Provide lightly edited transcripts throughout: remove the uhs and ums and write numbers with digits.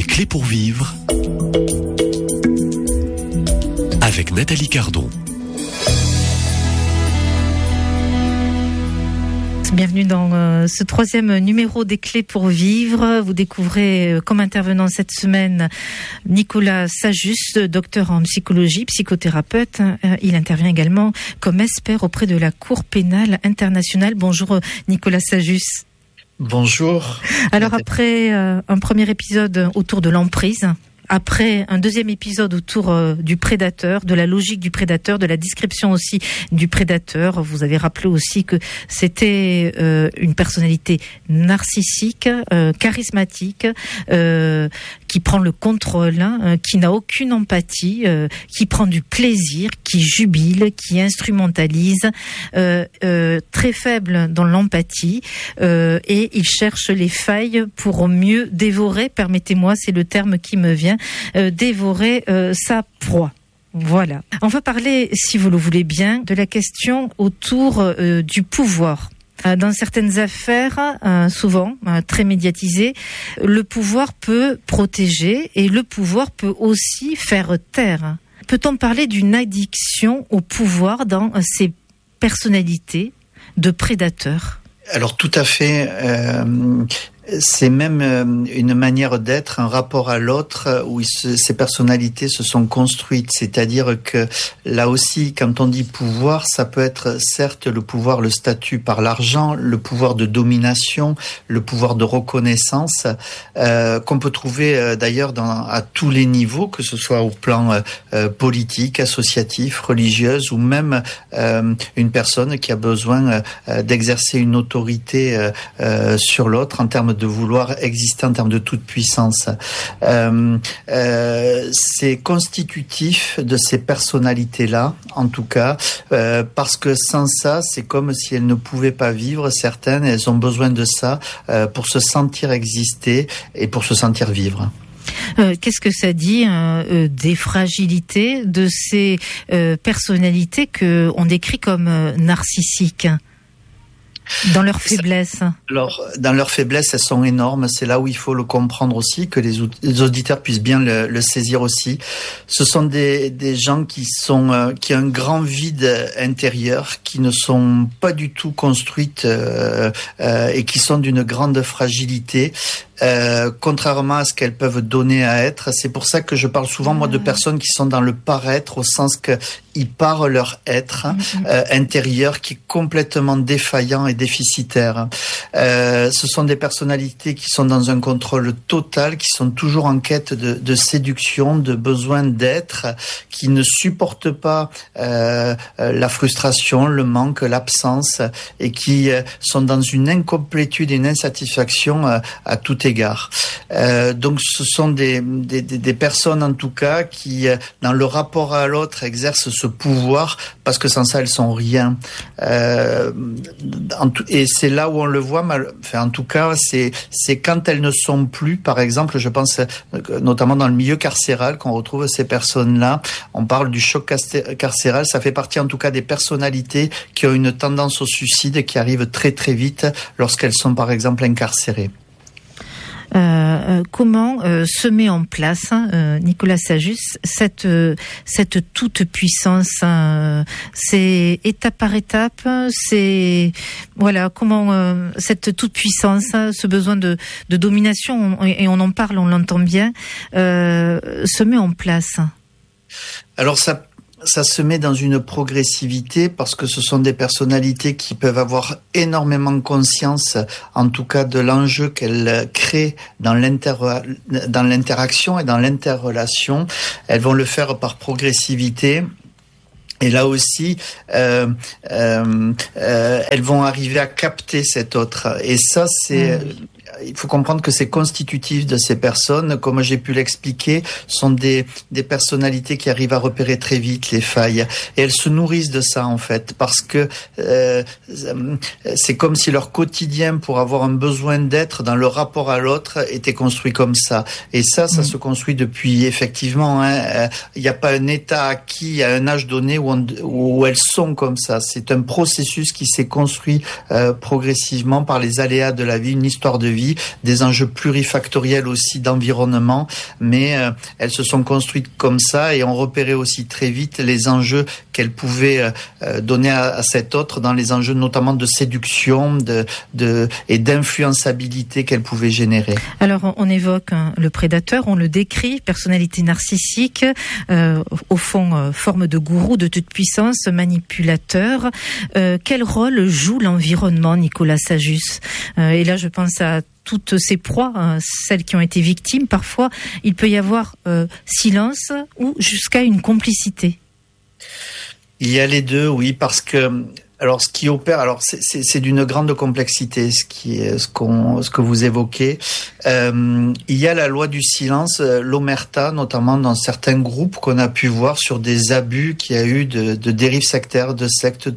clés pour vivre avec Nathalie Cardon. Bienvenue dans ce troisième numéro des clés pour vivre. Vous découvrez comme intervenant cette semaine Nicolas Sajus, docteur en psychologie, psychothérapeute. Il intervient également comme expert auprès de la Cour pénale internationale. Bonjour Nicolas Sajus. Bonjour. Alors après un premier épisode autour de l'emprise, après un deuxième épisode autour du prédateur, de la logique du prédateur, de la description aussi du prédateur, vous avez rappelé aussi que c'était une personnalité narcissique, charismatique, qui prend le contrôle, qui n'a aucune empathie, qui prend du plaisir, qui jubile, qui instrumentalise, très faible dans l'empathie, et il cherche les failles pour mieux dévorer, permettez-moi, c'est le terme qui me vient, dévorer sa proie. Voilà. On va parler, si vous le voulez bien, de la question autour du pouvoir. Dans certaines affaires, souvent très médiatisées, le pouvoir peut protéger et le pouvoir peut aussi faire taire. Peut-on parler d'une addiction au pouvoir dans ces personnalités de prédateurs ? Alors tout à fait. C'est même une manière d'être, un rapport à l'autre où ces personnalités se sont construites. C'est-à-dire que là aussi, quand on dit pouvoir, ça peut être certes le pouvoir, le statut par l'argent, le pouvoir de domination, le pouvoir de reconnaissance, qu'on peut trouver d'ailleurs à tous les niveaux, que ce soit au plan politique, associatif, religieux, ou même une personne qui a besoin d'exercer une autorité sur l'autre en termes de vouloir exister en termes de toute puissance. C'est constitutif de ces personnalités-là, en tout cas, parce que sans ça, c'est comme si elles ne pouvaient pas vivre. Certaines, elles ont besoin de ça pour se sentir exister et pour se sentir vivre. Qu'est-ce que ça dit des fragilités de ces personnalités que on décrit comme narcissiques ? Dans leur faiblesse. Alors, dans leur faiblesse, elles sont énormes. C'est là où il faut le comprendre aussi, que les auditeurs puissent bien le saisir aussi. Ce sont des gens qui ont un grand vide intérieur, qui ne sont pas du tout construites et qui sont d'une grande fragilité. Contrairement à ce qu'elles peuvent donner à être. C'est pour ça que je parle souvent, moi, de personnes qui sont dans le paraître, au sens qu'ils parent leur être intérieur qui est complètement défaillant et déficitaire. Ce sont des personnalités qui sont dans un contrôle total, qui sont toujours en quête de séduction, de besoin d'être, qui ne supportent pas la frustration, le manque, l'absence, et qui sont dans une incomplétude et une insatisfaction à tout égard. Donc ce sont des personnes en tout cas qui, dans le rapport à l'autre, exercent ce pouvoir parce que sans ça elles sont rien. Et c'est là où on le voit. En tout cas, c'est quand elles ne sont plus. Par exemple, je pense notamment dans le milieu carcéral qu'on retrouve ces personnes-là. On parle du choc carcéral. Ça fait partie en tout cas des personnalités qui ont une tendance au suicide qui arrivent très très vite lorsqu'elles sont par exemple incarcérées. Comment se met en place, Nicolas Sajus, cette toute puissance, c'est étape par étape, c'est voilà comment cette toute puissance, ce besoin de domination, et on en parle, on l'entend bien, se met en place. Alors ça se met dans une progressivité parce que ce sont des personnalités qui peuvent avoir énormément conscience, en tout cas, de l'enjeu qu'elles créent dans l'interaction et dans l'interrelation. Elles vont le faire par progressivité. Et là aussi, elles vont arriver à capter cet autre. Et ça, il faut comprendre que c'est constitutif de ces personnes. Comme j'ai pu l'expliquer, sont des personnalités qui arrivent à repérer très vite les failles. Et elles se nourrissent de ça, en fait, parce que c'est comme si leur quotidien, pour avoir un besoin d'être dans le rapport à l'autre, était construit comme ça. Et ça se construit depuis, effectivement, il n'y a pas un état acquis à un âge donné où elles sont comme ça. C'est un processus qui s'est construit progressivement par les aléas de la vie, une histoire de vie vie, des enjeux plurifactoriels aussi d'environnement, mais elles se sont construites comme ça et ont repéré aussi très vite les enjeux qu'elles pouvaient donner à cet autre, dans les enjeux notamment de séduction et d'influençabilité qu'elles pouvaient générer. Alors on évoque le prédateur, on le décrit, personnalité narcissique, au fond forme de gourou de toute puissance, manipulateur. Quel rôle joue l'environnement, Nicolas Sajus? Et là je pense à toutes ces proies, celles qui ont été victimes. Parfois il peut y avoir silence ou jusqu'à une complicité. Il y a les deux, oui, parce que alors ce qui opère, alors c'est d'une grande complexité, ce que vous évoquez. Il y a la loi du silence, l'omerta, notamment dans certains groupes qu'on a pu voir sur des abus qu'il y a eu de dérives sectaires, de sectes,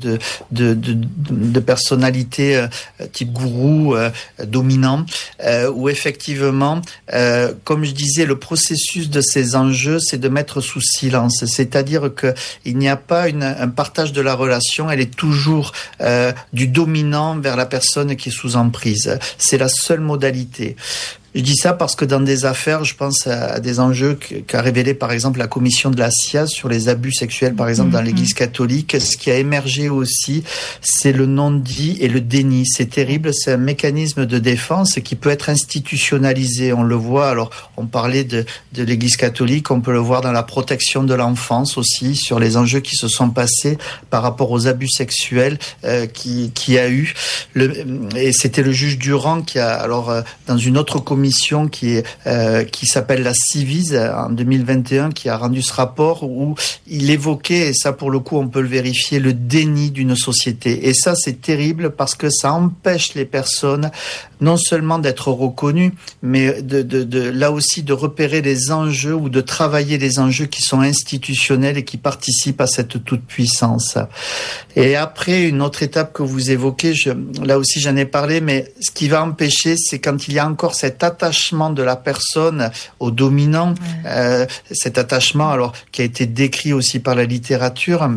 de personnalités type gourou dominant, où effectivement, comme je disais, le processus de ces enjeux, c'est de mettre sous silence, c'est-à-dire que il n'y a pas un partage de la relation, elle est toujours du dominant vers la personne qui est sous emprise. C'est la seule modalité. Je dis ça parce que dans des affaires, je pense à des enjeux qu'a révélé par exemple la commission de la SIAZ sur les abus sexuels, par exemple dans l'Église catholique. Ce qui a émergé aussi, c'est le non-dit et le déni. C'est terrible, c'est un mécanisme de défense qui peut être institutionnalisé. On le voit, alors on parlait de l'Église catholique, on peut le voir dans la protection de l'enfance aussi, sur les enjeux qui se sont passés par rapport aux abus sexuels qui a eu. Et c'était le juge Durand qui a, alors dans une autre commission qui s'appelle la Civis en 2021, qui a rendu ce rapport où il évoquait, et ça pour le coup on peut le vérifier, le déni d'une société. Et ça c'est terrible parce que ça empêche les personnes non seulement d'être reconnues, mais là aussi de repérer les enjeux ou de travailler les enjeux qui sont institutionnels et qui participent à cette toute-puissance. Et après, une autre étape que vous évoquez, là aussi j'en ai parlé, mais ce qui va empêcher, c'est quand il y a encore cet attachement de la personne au dominant, cet attachement alors qui a été décrit aussi par la littérature,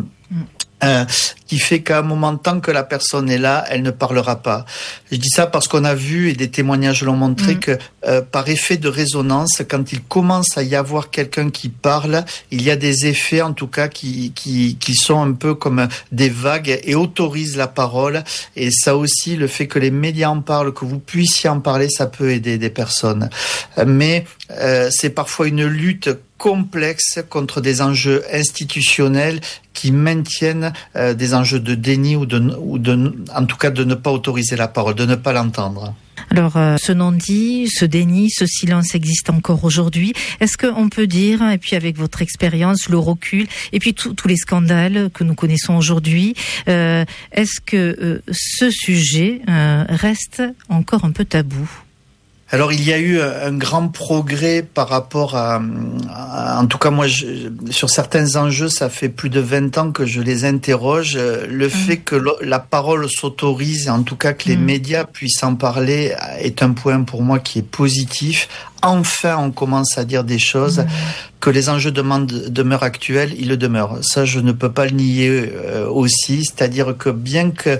qui fait qu'à un moment, tant que la personne est là, elle ne parlera pas. Je dis ça parce qu'on a vu, et des témoignages l'ont montré, que par effet de résonance, quand il commence à y avoir quelqu'un qui parle, il y a des effets en tout cas qui sont un peu comme des vagues et autorisent la parole. Et ça aussi, le fait que les médias en parlent, que vous puissiez en parler, ça peut aider des personnes. Mais c'est parfois une lutte complexe contre des enjeux institutionnels qui maintiennent des enjeux de déni ou en tout cas de ne pas autoriser la parole, de ne pas l'entendre. Alors, ce non-dit, ce déni, ce silence existe encore aujourd'hui. Est-ce qu'on peut dire, et puis avec votre expérience, le recul, et puis tous les scandales que nous connaissons aujourd'hui, est-ce que ce sujet reste encore un peu tabou ? Alors il y a eu un grand progrès par rapport en tout cas moi sur certains enjeux, ça fait plus de 20 ans que je les interroge. Le fait que la parole s'autorise, en tout cas que les médias puissent en parler, est un point pour moi qui est positif. Enfin, on commence à dire des choses, que les enjeux demeurent actuels, ils le demeurent. Ça, je ne peux pas le nier aussi. C'est-à-dire que bien que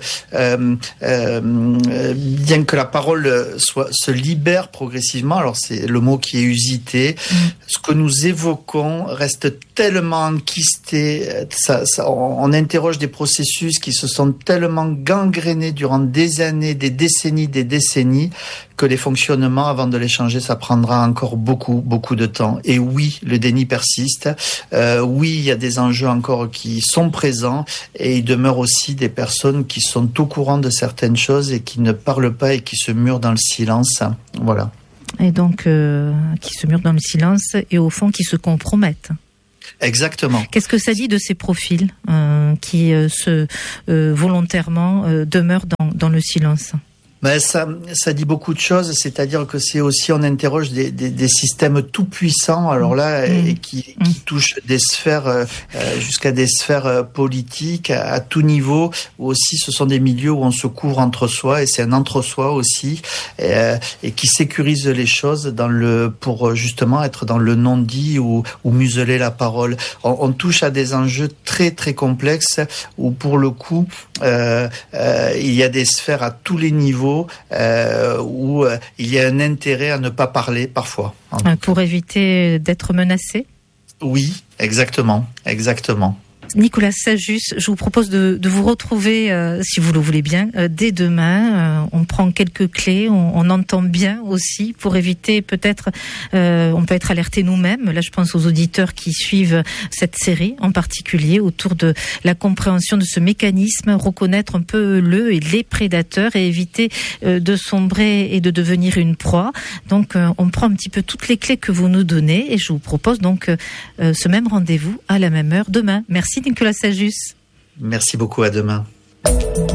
la parole se libère progressivement, alors c'est le mot qui est usité, ce que nous évoquons reste tellement enquisté. On interroge des processus qui se sont tellement gangrénés durant des années, des décennies, que les fonctionnements, avant de les changer, ça prendra encore beaucoup de temps. Et oui, le déni persiste. Oui, il y a des enjeux encore qui sont présents, et il demeure aussi des personnes qui sont au courant de certaines choses et qui ne parlent pas et qui se murent dans le silence. Voilà. Et donc, qui se murent dans le silence et au fond qui se compromettent. Exactement. Qu'est-ce que ça dit de ces profils qui volontairement demeurent dans le silence ? Ben ça dit beaucoup de choses, c'est-à-dire que c'est aussi, on interroge des systèmes tout puissants, alors là, et qui touchent des sphères, jusqu'à des sphères politiques, à tout niveau, où aussi ce sont des milieux où on se couvre entre soi, et c'est un entre-soi aussi, et qui sécurise les choses pour justement être dans le non-dit ou museler la parole. On touche à des enjeux très très complexes, où pour le coup, il y a des sphères à tous les niveaux, niveau où il y a un intérêt à ne pas parler parfois. Pour éviter d'être menacé ? Oui, exactement. Nicolas Sajus, je vous propose de vous retrouver, si vous le voulez bien, dès demain. On prend quelques clés, on entend bien aussi pour éviter peut-être, on peut être alerté nous-mêmes. Là, je pense aux auditeurs qui suivent cette série en particulier autour de la compréhension de ce mécanisme, reconnaître un peu et les prédateurs et éviter de sombrer et de devenir une proie. Donc, on prend un petit peu toutes les clés que vous nous donnez et je vous propose donc ce même rendez-vous à la même heure demain. Merci Nicolas Sajus. Merci beaucoup, à demain.